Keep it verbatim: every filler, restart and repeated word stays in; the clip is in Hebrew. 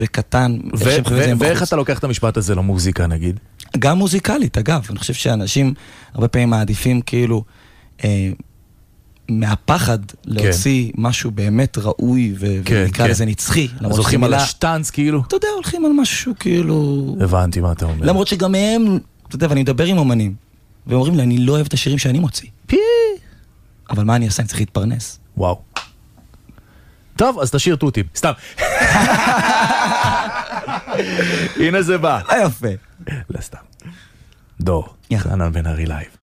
וקטן. ואיך אתה לוקח את המשפט הזה למוזיקה, נגיד? גם מוזיקלית, אגב. אני חושב שאנשים הרבה פעמים מעדיפים כאילו מהפחד להוציא משהו באמת ראוי ונקרא לזה נצחי. אז הולכים על השטנץ כאילו? אתה יודע, הולכים על משהו כאילו... הבנתי מה אתה אומר. למרות שגם הם, אתה יודע, ואני מדבר עם אומנים, והם אומרים לי, אני לא אוהב את השירים שאני מוציא. פי! אבל מה אני אעשה? אני צריך להתפרנס. וואו. טוב, אז תשאיר תותים. סתם. הנה זה בא. יפה. לא סתם. דור. חנן בן ארי לייב.